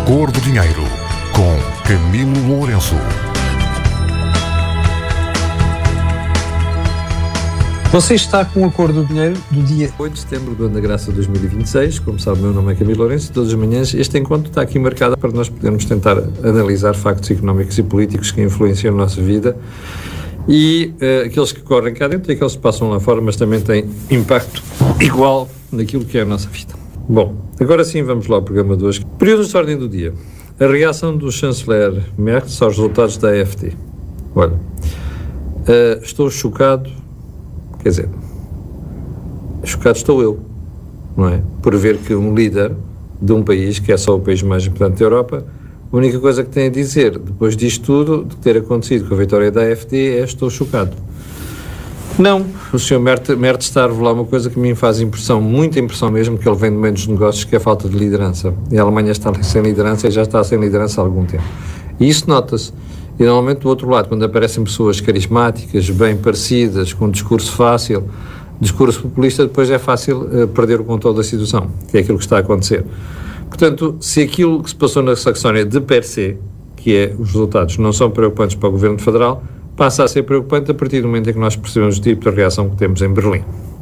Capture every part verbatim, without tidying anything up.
Cor do Dinheiro, com Camilo Lourenço. Você está com a Cor do Dinheiro do dia oito de setembro do ano da graça de dois mil e vinte e seis. Como sabe, o meu nome é Camilo Lourenço e todas as manhãs este encontro está aqui marcado para nós podermos tentar analisar factos económicos e políticos que influenciam a nossa vida e uh, aqueles que correm cá dentro e aqueles que passam lá fora, mas também têm impacto igual naquilo que é a nossa vida. Bom, agora sim vamos lá ao programa de hoje. Períodos de ordem do dia. A reação do chanceler Merz aos resultados da A F T. Olha, uh, estou chocado, quer dizer, chocado estou eu, não é? Por ver que um líder de um país, que é só o país mais importante da Europa, a única coisa que tem a dizer, depois disto tudo, de ter acontecido com a vitória da A F D, é estou chocado. Não, o senhor Merz está a revelar uma coisa que me faz impressão, muita impressão mesmo, que ele vem do meio dos negócios, que é a falta de liderança. E a Alemanha está sem liderança e já está sem liderança há algum tempo. E isso nota-se. E normalmente do outro lado, quando aparecem pessoas carismáticas, bem parecidas, com um discurso fácil, discurso populista, depois é fácil uh, perder o controle da situação, que é aquilo que está a acontecer. Portanto, se aquilo que se passou na Saxónia de per se, que é os resultados, não são preocupantes para o Governo Federal, passa a ser preocupante a partir do momento em que nós percebemos o tipo de reação que temos em Berlim.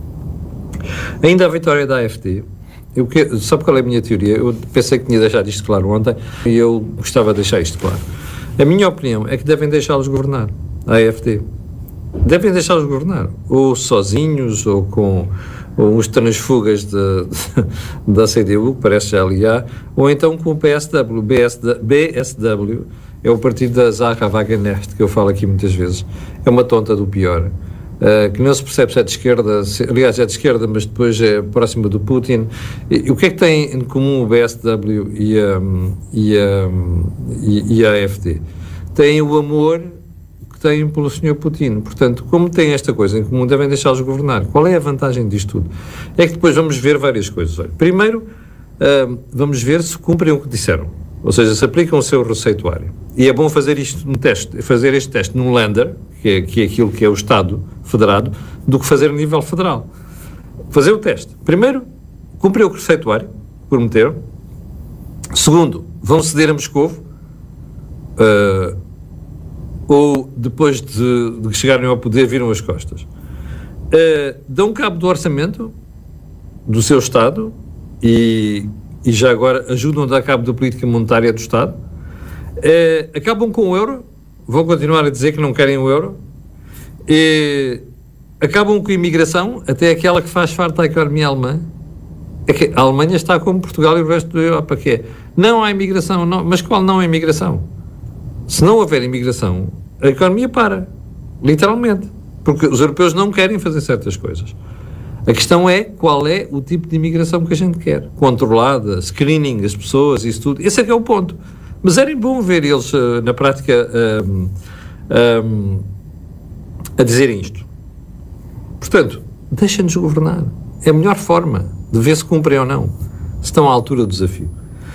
Ainda a vitória da A F D, eu que, sabe qual é a minha teoria? Eu pensei que tinha deixado isto claro ontem e eu gostava de deixar isto claro. A minha opinião é que devem deixá-los governar, a A F D. Devem deixá-los governar, ou sozinhos, ou com ou uns transfugas de, de, da C D U, que parece já ali há, ou então com o P S W. B S W é o partido da Sarah Wagenknecht, que eu falo aqui muitas vezes. É uma tonta do pior, uh, que não se percebe se é de esquerda, se, aliás é de esquerda, mas depois é próxima do Putin. E, o que é que tem em comum o B S W e a, e a, e, e a A F D? Têm o amor que têm pelo senhor Putin. Portanto, como têm esta coisa em comum, devem deixá-los governar. Qual é a vantagem disto tudo? É que depois vamos ver várias coisas. Olha, primeiro, uh, vamos ver se cumprem o que disseram. Ou seja, se aplicam o seu receituário. E é bom fazer isto no teste, fazer este teste num Länder, que é, que é aquilo que é o Estado federado, do que fazer a nível federal. Fazer o teste. Primeiro, cumpriu o receituário, prometeram. Segundo, vão ceder a Moscovo, uh, ou depois de, de chegarem ao poder viram as costas. Uh, dão cabo do orçamento do seu Estado e, e já agora ajudam a dar cabo da política monetária do Estado. Uh, acabam com o euro, vão continuar a dizer que não querem o euro. Uh, acabam com a imigração, até aquela que faz farta à economia alemã. É que a Alemanha está como Portugal e o resto da Europa, que é, não há imigração, não, mas qual não há imigração? Se não houver imigração, a economia para, literalmente, porque os europeus não querem fazer certas coisas. A questão é qual é o tipo de imigração que a gente quer, controlada, screening as pessoas, isso tudo, esse é que é o ponto. Mas era bom ver eles, uh, na prática, um, um, a dizerem isto. Portanto, deixem-nos governar. É a melhor forma de ver se cumprem ou não, se estão à altura do desafio.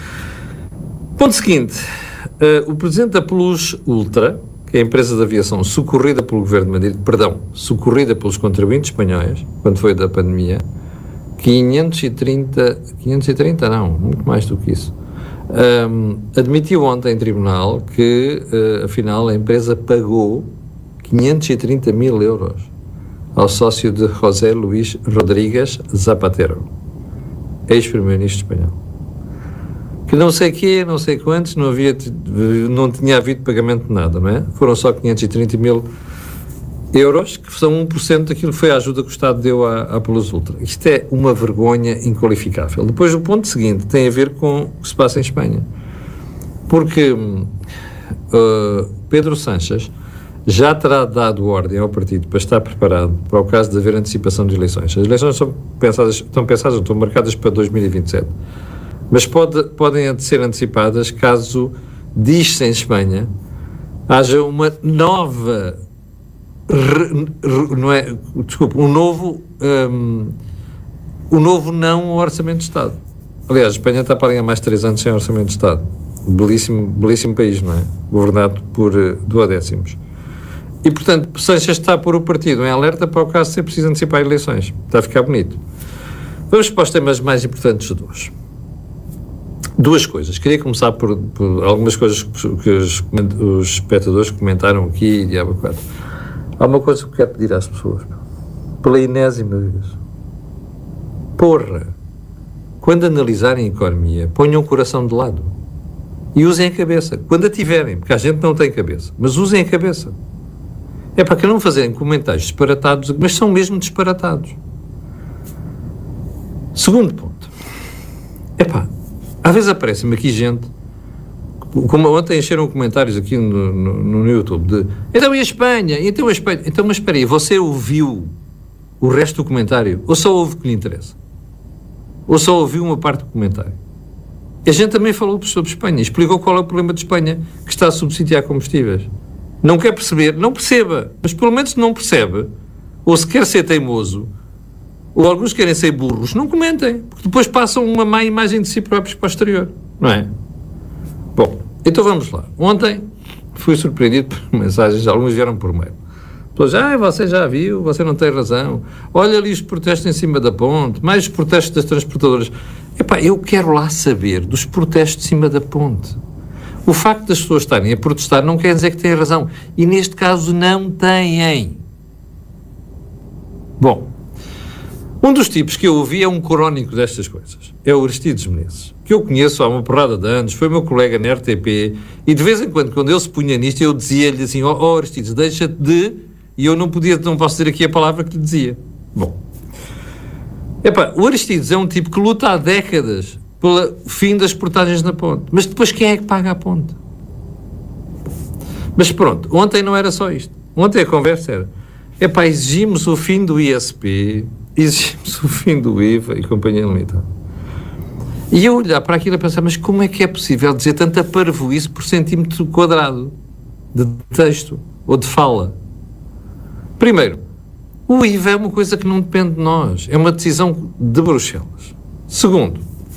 Ponto seguinte, uh, o presidente da Plus Ultra, que é a empresa de aviação socorrida pelo Governo de Madrid, perdão, socorrida pelos contribuintes espanhóis, quando foi da pandemia, quinhentos e trinta, quinhentos e trinta não, muito mais do que isso, Um, admitiu ontem em tribunal que, uh, afinal, a empresa pagou quinhentos e trinta mil euros ao sócio de José Luís Rodríguez Zapatero, ex-primeiro-ministro espanhol. Que não sei quê, não sei quantos, não, havia, não tinha havido pagamento de nada, não é? Foram só quinhentos e trinta mil euros, que são um por cento daquilo que foi a ajuda que o Estado deu à, à Plus Ultra. Isto é uma vergonha inqualificável. Depois, o ponto seguinte tem a ver com o que se passa em Espanha. Porque uh, Pedro Sánchez já terá dado ordem ao partido para estar preparado para o caso de haver antecipação de eleições. As eleições são pensadas, estão pensadas, estão marcadas para dois mil e vinte e sete. Mas pode, podem ser antecipadas caso, diz-se em Espanha, haja uma nova... Re, re, não é, desculpe, um novo um, um novo não ao Orçamento de Estado. Aliás, a Espanha está para ali há mais de três anos sem Orçamento de Estado. Belíssimo, belíssimo país, não é? Governado por uh, duodécimos. E, portanto, Sánchez está a pôr o partido em alerta para o caso de ser preciso antecipar eleições. Está a ficar bonito. Vamos para os temas mais importantes de hoje. Duas coisas. Queria começar por, por algumas coisas que os, os espectadores comentaram aqui e há bocado. Há uma coisa que eu quero pedir às pessoas, pela enésima vez. Porra! Quando analisarem a economia, ponham o coração de lado. E usem a cabeça. Quando a tiverem, porque a gente não tem cabeça. Mas usem a cabeça. É para que não fazerem comentários disparatados, mas são mesmo disparatados. Segundo ponto. É pá, às vezes aparece-me aqui gente, como ontem encheram comentários aqui no, no, no YouTube, de então e a Espanha? Então a Espanha? Então, mas espera aí, você ouviu o resto do comentário? Ou só ouve o que lhe interessa? Ou só ouviu uma parte do comentário? A gente também falou sobre Espanha, explicou qual é o problema de Espanha, que está a subsidiar combustíveis. Não quer perceber, não perceba, mas pelo menos não percebe, ou se quer ser teimoso, ou alguns querem ser burros, não comentem, porque depois passam uma má imagem de si próprios para o exterior, não é? Bom, então vamos lá. Ontem fui surpreendido por mensagens, algumas vieram por mail. Pessoas, ah, você já viu, você não tem razão, olha ali os protestos em cima da ponte, mais os protestos das transportadoras. Epá, eu quero lá saber dos protestos de cima da ponte. O facto das pessoas estarem a protestar não quer dizer que têm razão. E neste caso não têm. Bom, um dos tipos que eu ouvi é um crónico destas coisas. É o Aristides Menezes, que eu conheço há uma porrada de anos, foi meu colega na R T P, e de vez em quando, quando ele se punha nisto, eu dizia-lhe assim, ó oh, oh, Aristides, deixa-te de... E eu não podia, não posso dizer aqui a palavra que lhe dizia. Bom. Epá, o Aristides é um tipo que luta há décadas pelo fim das portagens na ponte. Mas depois quem é que paga a ponte? Mas pronto, ontem não era só isto. Ontem a conversa era, epá, exigimos o fim do I S P, exigimos o fim do I V A e companhia limitada. E eu olhar para aquilo e pensar, mas como é que é possível dizer tanta parvoíce por centímetro quadrado de texto ou de fala? Primeiro, o I V A é uma coisa que não depende de nós. É uma decisão de Bruxelas. Segundo,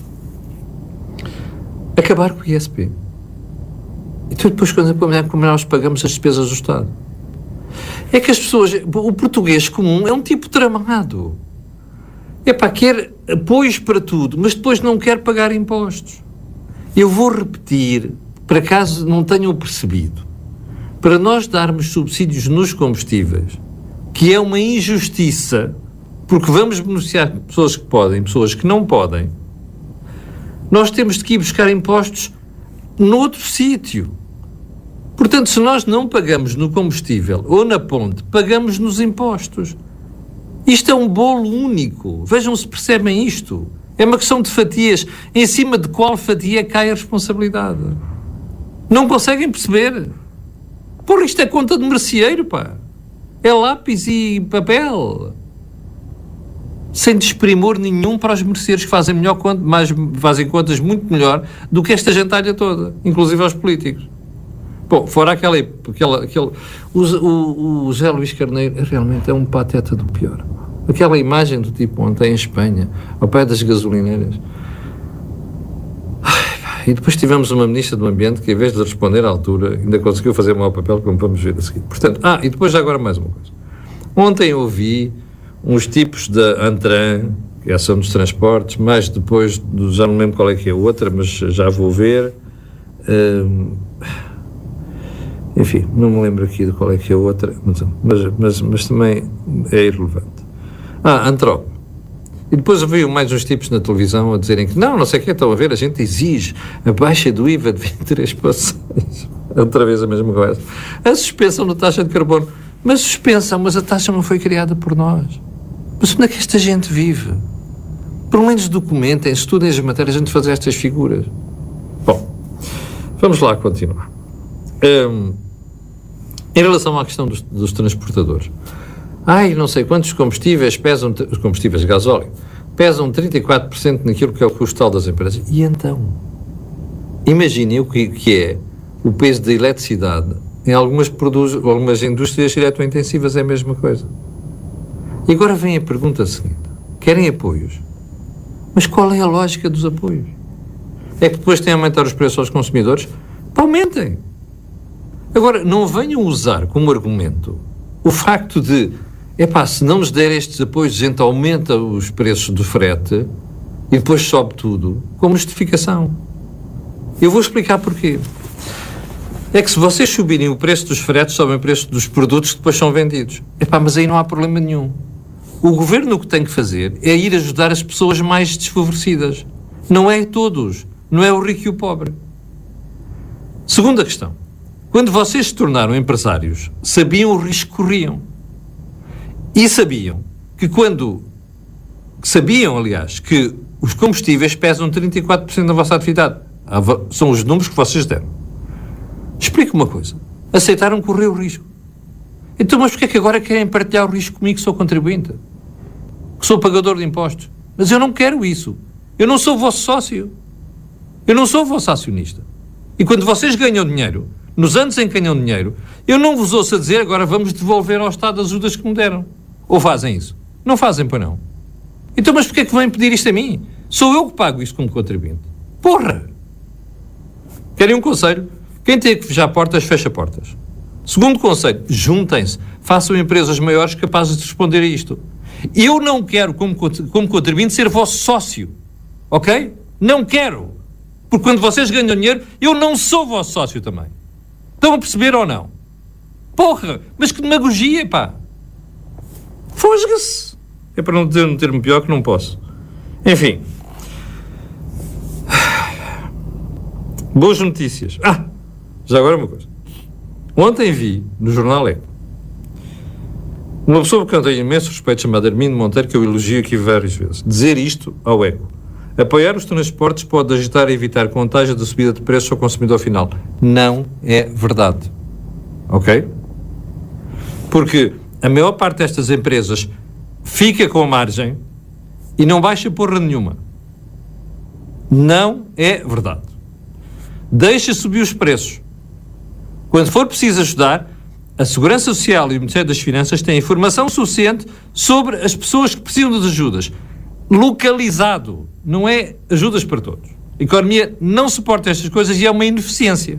acabar com o I S P. Então depois, quando como nós pagamos as despesas do Estado. É que as pessoas... O português comum é um tipo tramado. É pá, quer apoios para tudo, mas depois não quer pagar impostos. Eu vou repetir, para caso não tenham percebido, para nós darmos subsídios nos combustíveis, que é uma injustiça, porque vamos beneficiar pessoas que podem, pessoas que não podem, nós temos de ir buscar impostos noutro sítio. Portanto, se nós não pagamos no combustível ou na ponte, pagamos nos impostos. Isto é um bolo único. Vejam se percebem isto. É uma questão de fatias. Em cima de qual fatia cai a responsabilidade? Não conseguem perceber? Porra, isto é conta de merceeiro, pá. É lápis e papel. Sem desprimor nenhum para os merceeiros que fazem, melhor, mais, fazem contas muito melhor do que esta gentalha toda, inclusive aos políticos. Bom, fora aquela... aquela, aquele, o, o, o José Luís Carneiro realmente é um pateta do pior. Aquela imagem do tipo ontem em Espanha, ao pé das gasolineiras. Ai, e depois tivemos uma ministra do Ambiente que, em vez de responder à altura, ainda conseguiu fazer mau papel, como vamos ver a seguir. Portanto, ah, e depois já agora mais uma coisa. Ontem ouvi uns tipos da Antran, que é a ação dos transportes, mais depois, já não lembro qual é que é a outra, mas já vou ver. Hum, enfim, não me lembro aqui de qual é que é a outra, mas, mas, mas, mas também é irrelevante. Ah, Antrop. E depois ouvi mais uns tipos na televisão a dizerem que não, não sei o que estão a ver, a gente exige a baixa do I V A de vinte e três para seis. Outra vez a mesma coisa. A suspensão da taxa de carbono. Mas suspensão, mas a taxa não foi criada por nós. Mas onde é que esta gente vive? Pelo menos documentem, estudem as matérias antes de fazer estas figuras. Bom, vamos lá continuar. Um, em relação à questão dos, dos transportadores. Ai, não sei quantos combustíveis pesam, os combustíveis de gasóleo, pesam trinta e quatro por cento naquilo que é o custo total das empresas. E então? Imaginem o que, que é o peso da eletricidade. Em algumas, produz, algumas indústrias eletrointensivas é a mesma coisa. E agora vem a pergunta seguinte. Querem apoios? Mas qual é a lógica dos apoios? É que depois têm a aumentar os preços aos consumidores? Aumentem! Agora, não venham usar como argumento o facto de, epá, se não nos der estes apoios, a gente aumenta os preços do frete e depois sobe tudo, como justificação. Eu vou explicar porquê. É que se vocês subirem o preço dos fretes, sobem o preço dos produtos que depois são vendidos. Epá, mas aí não há problema nenhum. O governo o que tem que fazer é ir ajudar as pessoas mais desfavorecidas. Não é todos. Não é o rico e o pobre. Segunda questão. Quando vocês se tornaram empresários, sabiam o risco que corriam. E sabiam que quando... Sabiam, aliás, que os combustíveis pesam trinta e quatro por cento da vossa atividade. São os números que vocês deram. Explico uma coisa. Aceitaram correr o risco. Então, mas porquê é que agora querem partilhar o risco comigo, que sou contribuinte? Que sou pagador de impostos? Mas eu não quero isso. Eu não sou o vosso sócio. Eu não sou o vosso acionista. E quando vocês ganham dinheiro, nos anos em que ganham dinheiro, eu não vos ouço a dizer agora vamos devolver ao Estado as ajudas que me deram. Ou fazem isso? Não fazem, pois não. Então, mas porquê é que vêm pedir isto a mim? Sou eu que pago isso como contribuinte. Porra! Querem um conselho? Quem tem que fechar portas, fecha portas. Segundo conselho, juntem-se. Façam empresas maiores capazes de responder a isto. Eu não quero, como, como contribuinte, ser vosso sócio. Ok? Não quero. Porque quando vocês ganham dinheiro, eu não sou vosso sócio também. Estão a perceber ou não? Porra! Mas que demagogia, pá! Fosga-se! É para não dizer um termo pior que não posso. Enfim. Boas notícias. Ah! Já agora uma coisa. Ontem vi, no jornal Eco, uma pessoa que eu tenho imenso respeito, chamada Armindo Monteiro, que eu elogio aqui várias vezes, dizer isto ao Eco. Apoiar os transportes pode agitar e evitar contágio da subida de preços ao consumidor final. Não é verdade. Ok? Porque a maior parte destas empresas fica com a margem e não baixa porra nenhuma. Não é verdade. Deixa subir os preços. Quando for preciso ajudar, a Segurança Social e o Ministério das Finanças têm informação suficiente sobre as pessoas que precisam das ajudas. Localizado. Não é ajudas para todos. A economia não suporta estas coisas e é uma ineficiência.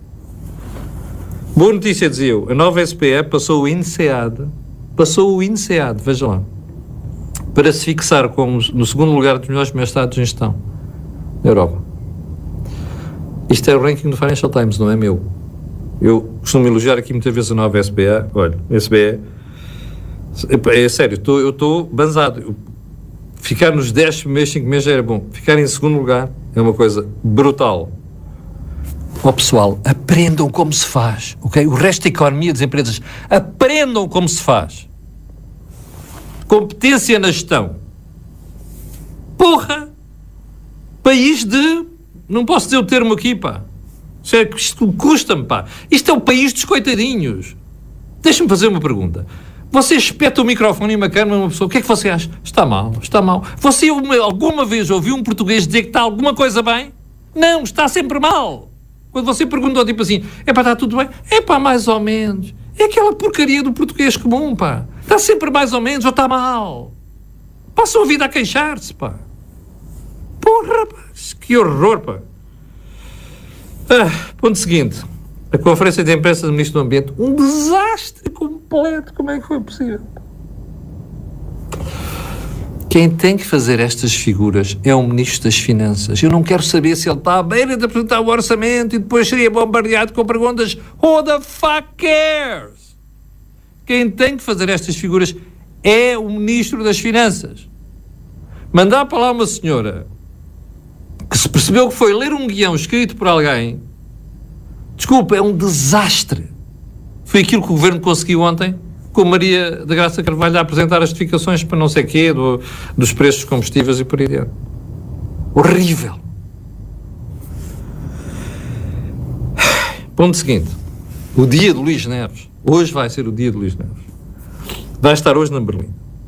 Boa notícia, dizia eu. A nova S P E passou o INSEAD, passou o INSEAD, veja lá, para se fixar como no segundo lugar dos melhores estados em gestão da Europa. Isto é o ranking do Financial Times, não é meu. Eu costumo elogiar aqui muitas vezes a nova S B A. Olha, S B A é, é sério, tô, eu estou banzado. Eu, ficar nos dez primeiros cinco meses já era bom. Ficar em segundo lugar é uma coisa brutal. Ó oh, pessoal, aprendam como se faz, ok? O resto da economia das empresas, aprendam como se faz. Competência na gestão. Porra! País de... Não posso dizer o termo aqui, pá. Isto custa-me, pá. Isto é o país dos coitadinhos. Deixa-me fazer uma pergunta. Você espeta o microfone e uma câmera a uma pessoa, o que é que você acha? Está mal, está mal. Você alguma vez ouviu um português dizer que está alguma coisa bem? Não, está sempre mal. Quando você perguntou, tipo assim, é pá, está tudo bem? É pá, mais ou menos. É aquela porcaria do português comum, pá. Está sempre mais ou menos ou está mal. Passa a vida a queixar-se, pá. Porra, pá. Que horror, pá. Ah, ponto seguinte. A conferência de imprensa do Ministro do Ambiente. Um desastre completo. Como é que foi possível? Quem tem que fazer estas figuras é o Ministro das Finanças. Eu não quero saber se ele está à beira de apresentar o orçamento e depois seria bombardeado com perguntas. Who the fuck cares? Quem tem que fazer estas figuras é o Ministro das Finanças. Mandar para lá uma senhora que se percebeu que foi ler um guião escrito por alguém, desculpa, é um desastre. Foi aquilo que o Governo conseguiu ontem, com Maria da Graça Carvalho a apresentar as justificações para não sei quê, do, dos preços dos combustíveis e por aí dentro. Horrível. Ponto seguinte. O dia de Luís Neves. Hoje vai ser o dia de Luís Neves. Vai estar hoje na Berlim.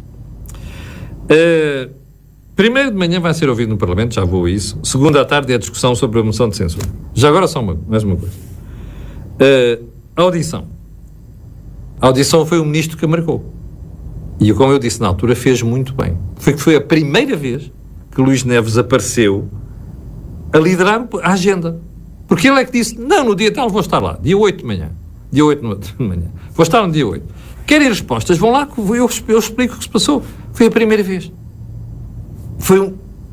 Uh, Primeiro de manhã vai ser ouvido no Parlamento, já vou a isso. Segunda à tarde é a discussão sobre a moção de censura. Já agora só uma, mais uma coisa. Uh, a audição. A audição foi o Ministro que a marcou. E, como eu disse na altura, fez muito bem. Foi que foi a primeira vez que Luís Neves apareceu a liderar a agenda. Porque ele é que disse, não, no dia tal vou estar lá, dia oito de manhã. Dia oito de manhã. Vou estar no dia oito. Querem respostas? Vão lá, eu, eu explico o que se passou. Foi a primeira vez. Foi um,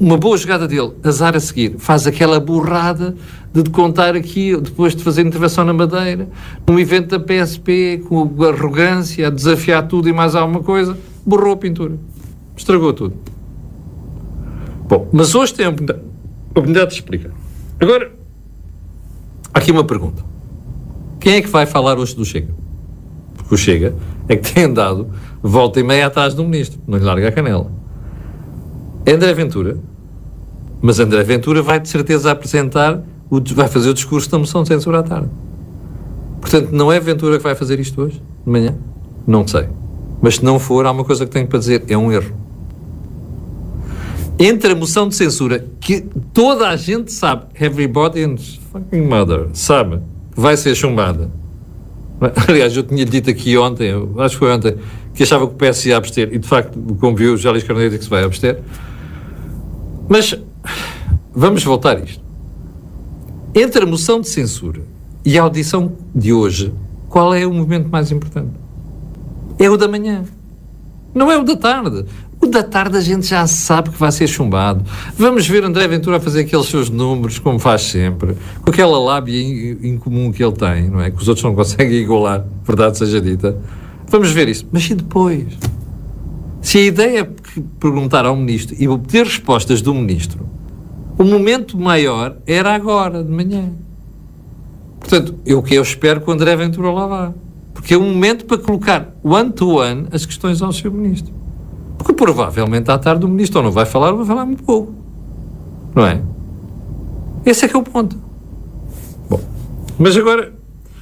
uma boa jogada dele, azar a seguir, faz aquela burrada de contar aqui, depois de fazer intervenção na Madeira, num evento da P S P, com arrogância, a desafiar tudo e mais alguma coisa, borrou a pintura. Estragou tudo. Bom, mas hoje tem a oportunidade, a oportunidade de explicar. Agora, há aqui uma pergunta. Quem é que vai falar hoje do Chega? Porque o Chega é que tem andado volta e meia atrás do ministro, não lhe larga a canela. É André Ventura, mas André Ventura vai de certeza apresentar, o, vai fazer o discurso da moção de censura à tarde. Portanto, não é Ventura que vai fazer isto hoje, de manhã? Não sei. Mas se não for, há uma coisa que tenho para dizer, é um erro. Entre a moção de censura, que toda a gente sabe, everybody and fucking mother, sabe, vai ser chumbada. Aliás, eu tinha dito aqui ontem, acho que foi ontem, que achava que o P S ia abster, e de facto, como viu, já Luís Carneiro que se vai abster. Mas, vamos voltar a isto. Entre a moção de censura e a audição de hoje, qual é o momento mais importante? É o da manhã. Não é o da tarde. O da tarde a gente já sabe que vai ser chumbado. Vamos ver André Ventura a fazer aqueles seus números, como faz sempre, com aquela lábia incomum que ele tem, não é? Que os outros não conseguem igualar, verdade seja dita. Vamos ver isso. Mas e depois? Se a ideia é perguntar ao ministro e obter respostas do ministro, o momento maior era agora, de manhã. Portanto, eu que eu espero que o André Ventura lá vá. Porque é um momento para colocar one-to-one as questões ao seu ministro. Porque provavelmente à tarde o ministro ou não vai falar ou vai falar muito pouco. Não é? Esse é que é o ponto. Bom, mas agora...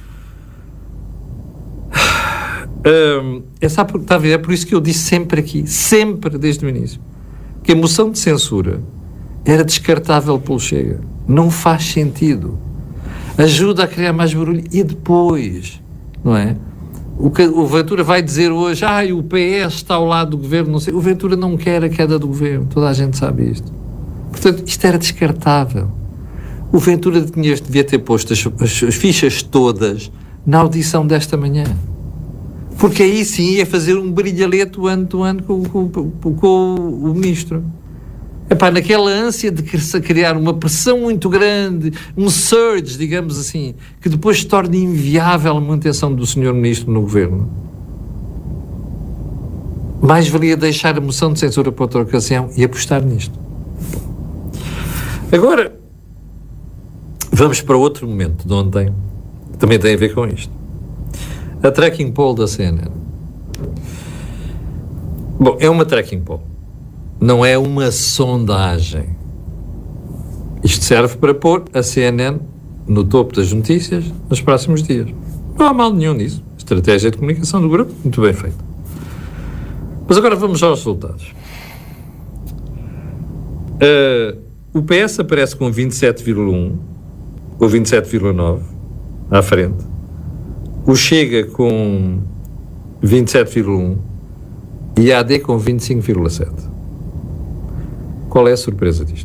Hum, é, sabe, está a ver? É por isso que eu disse sempre aqui, sempre desde o início, que a moção de censura era descartável pelo Chega. Não faz sentido. Ajuda a criar mais barulho. E depois, não é? O que o Ventura vai dizer hoje, ah, o P S está ao lado do governo, não sei. O Ventura não quer a queda do governo. Toda a gente sabe isto. Portanto, isto era descartável. O Ventura tinha, devia ter posto as, as, as fichas todas na audição desta manhã. Porque aí sim ia fazer um brilhalete ano a ano com, com, com, com o ministro. Epá, naquela ânsia de criar uma pressão muito grande, um surge, digamos assim, que depois se torne inviável a manutenção do senhor ministro no governo. Mais valia deixar a moção de censura para outra ocasião e apostar nisto. Agora, vamos para outro momento de ontem, que também tem a ver com isto. A tracking poll da C N N. Bom, é uma tracking poll. Não é uma sondagem. Isto serve para pôr a C N N no topo das notícias nos próximos dias. Não há mal nenhum nisso. Estratégia de comunicação do grupo, muito bem feita. Mas agora vamos aos resultados. Uh, o P S aparece com vinte e sete vírgula um ou vinte e sete vírgula nove à frente. O Chega com vinte e sete vírgula um e a A D com vinte e cinco vírgula sete. Qual é a surpresa disto?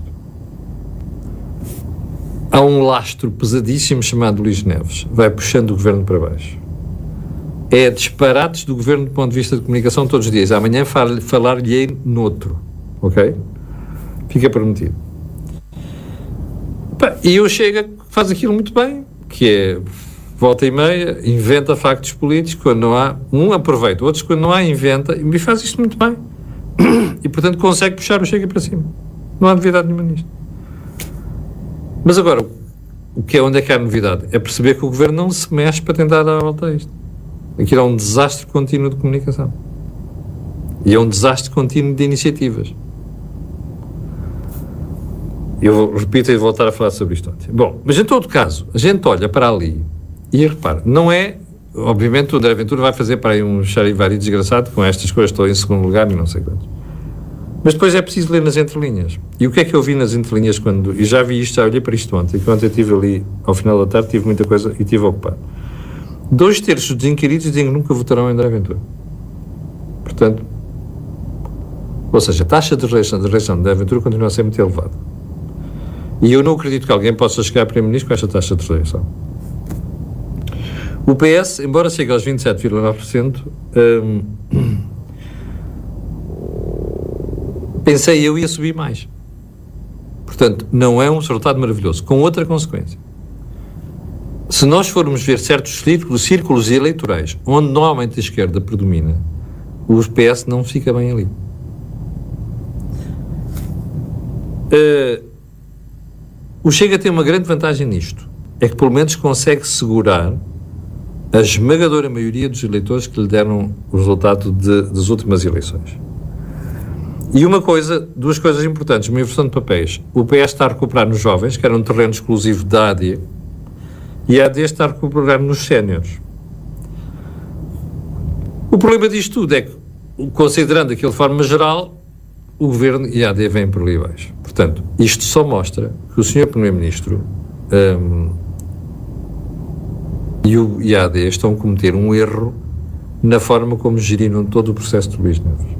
Há um lastro pesadíssimo chamado Luís Neves. Vai puxando o governo para baixo. É disparates do governo do ponto de vista de comunicação todos os dias. Amanhã fal- falar-lhe-ei noutro. Ok? Fica prometido. Pá, e o Chega faz aquilo muito bem, que é volta e meia, inventa factos políticos quando não há. Um aproveita, outros quando não há inventa e faz isto muito bem. E, portanto, consegue puxar o Chega para cima. Não há novidade nenhuma nisto. Mas agora, o que é onde é que há novidade? É perceber que o governo não se mexe para tentar dar a volta a isto. Aquilo é um desastre contínuo de comunicação. E é um desastre contínuo de iniciativas. Eu repito e vou voltar a falar sobre isto ontem. Bom, mas em todo caso, a gente olha para ali e repara, não é... Obviamente o André Ventura vai fazer para aí um charivari desgraçado com estas coisas, estou em segundo lugar e não sei quantos. Mas depois é preciso ler nas entrelinhas. E o que é que eu vi nas entrelinhas quando... E já vi isto, já olhei para isto ontem, que ontem eu estive ali, ao final da tarde, tive muita coisa e estive ocupado. Dois terços dos inquiridos dizem que nunca votarão em André Ventura. Portanto, ou seja, a taxa de rejeição de rejeição de André Ventura continua a ser muito elevada. E eu não acredito que alguém possa chegar a primeiro-ministro com esta taxa de rejeição. O P S, embora chegue aos vinte e sete vírgula nove por cento, hum, pensei eu ia subir mais. Portanto, não é um resultado maravilhoso. Com outra consequência. Se nós formos ver certos círculos, círculos eleitorais, onde normalmente a esquerda predomina, o P S não fica bem ali. Uh, o Chega tem uma grande vantagem nisto. É que pelo menos consegue segurar a esmagadora maioria dos eleitores que lhe deram o resultado de, das últimas eleições. E uma coisa, duas coisas importantes, uma inversão de papéis. O P S está a recuperar nos jovens, que era um terreno exclusivo da A D, e a AD está a recuperar nos séniores. O problema disto tudo é que, considerando aquilo de forma geral, o Governo e a AD vêm por ali abaixo. Portanto, isto só mostra que o senhor Primeiro-Ministro um, e, o, e a AD estão a cometer um erro na forma como geriram todo o processo de Luís Neves.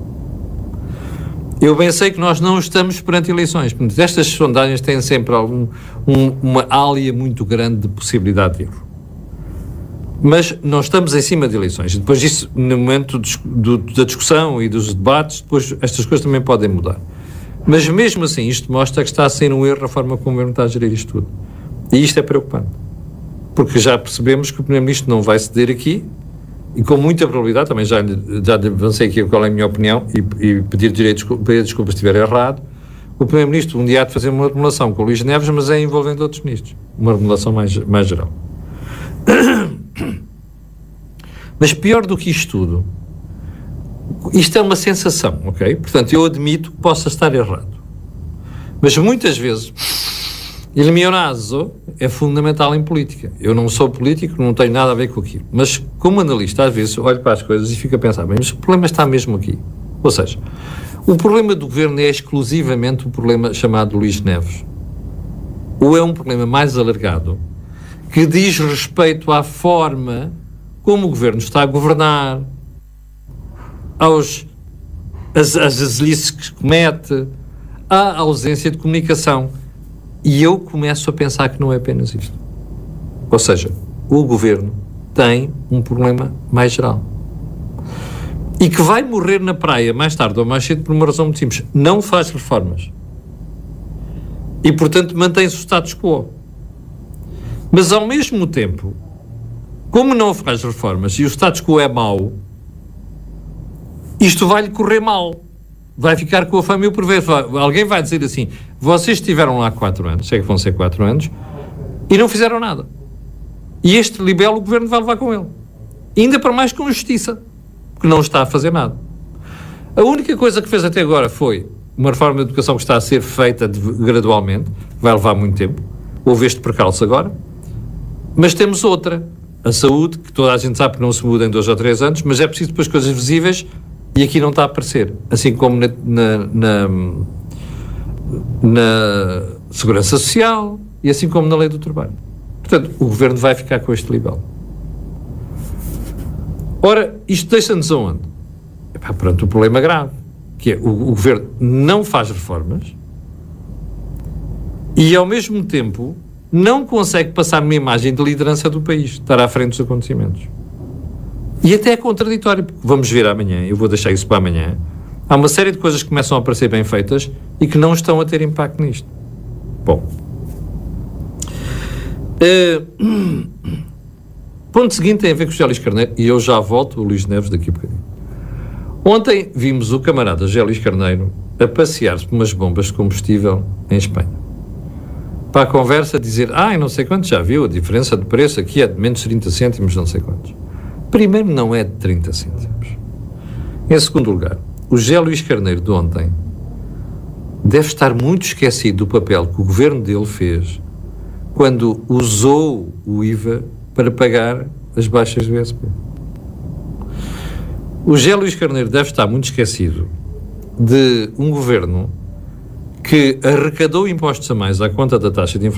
Eu bem sei que nós não estamos perante eleições. Estas sondagens têm sempre algum, um, uma ália muito grande de possibilidade de erro. Mas nós estamos em cima de eleições. E depois disso, no momento do, da discussão e dos debates, depois estas coisas também podem mudar. Mas mesmo assim, isto mostra que está a ser um erro a forma como o Governo está a gerir isto tudo. E isto é preocupante. Porque já percebemos que o Primeiro-Ministro não vai ceder aqui, e com muita probabilidade, também já, já avancei aqui qual é a minha opinião, e, e pedir direito, pedir desculpas se estiver errado, o Primeiro-Ministro um dia há de fazer uma remodelação com o Luís Neves, mas é envolvendo outros ministros. Uma remodelação mais, mais geral. Mas pior do que isto tudo, isto é uma sensação, ok? Portanto, eu admito que possa estar errado. Mas muitas vezes, il mio naso é fundamental em política. Eu não sou político, não tenho nada a ver com aquilo. Mas, como analista, às vezes, olho para as coisas e fico a pensar, bem, mas o problema está mesmo aqui. Ou seja, o problema do Governo é exclusivamente o problema chamado Luís Neves. Ou é um problema mais alargado, que diz respeito à forma como o Governo está a governar, aos, as, as azelices que comete, à ausência de comunicação. E eu começo a pensar que não é apenas isto. Ou seja, o Governo tem um problema mais geral. E que vai morrer na praia mais tarde ou mais cedo por uma razão muito simples. Não faz reformas. E, portanto, mantém-se o status quo. Mas, ao mesmo tempo, como não faz reformas e o status quo é mau, isto vai-lhe correr mal. Vai ficar com a fama e o proveito. Alguém vai dizer assim, vocês estiveram lá quatro anos, sei que vão ser quatro anos, e não fizeram nada. E este libelo o Governo vai levar com ele. E ainda para mais com justiça, porque não está a fazer nada. A única coisa que fez até agora foi uma reforma da educação que está a ser feita de, gradualmente, vai levar muito tempo. Houve este percalço agora. Mas temos outra, a saúde, que toda a gente sabe que não se muda em dois ou três anos, mas é preciso depois coisas visíveis. E aqui não está a aparecer, assim como na, na, na, na Segurança Social e assim como na Lei do Trabalho. Portanto, o Governo vai ficar com este libelo. Ora, isto deixa-nos aonde? Epá, pronto, um problema grave, que é o, o Governo não faz reformas e, ao mesmo tempo, não consegue passar uma imagem de liderança do país, estar à frente dos acontecimentos. E até é contraditório, porque vamos ver amanhã, eu vou deixar isso para amanhã, há uma série de coisas que começam a parecer bem feitas e que não estão a ter impacto nisto. Bom. Uh, ponto seguinte tem a ver com o José Luís Carneiro, e eu já volto o Luís Neves daqui a bocadinho. Ontem vimos o camarada José Luís Carneiro a passear-se por umas bombas de combustível em Espanha. Para a conversa dizer, ah, não sei quantos, já viu, a diferença de preço aqui é de menos trinta cêntimos, não sei quantos. Primeiro, não é de trinta cêntimos. Em segundo lugar, o José Luís Carneiro de ontem deve estar muito esquecido do papel que o governo dele fez quando usou o I V A para pagar as baixas do I S P. O José Luís Carneiro deve estar muito esquecido de um governo que arrecadou impostos a mais à conta da taxa de inflação